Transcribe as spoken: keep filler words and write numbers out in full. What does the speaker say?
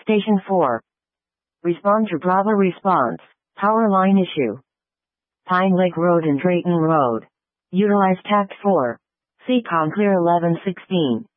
Station four. Respond to Bravo response. Power line issue. Pine Lake Road and Drayton Road. Utilize tact four. C COM clear eleven sixteen.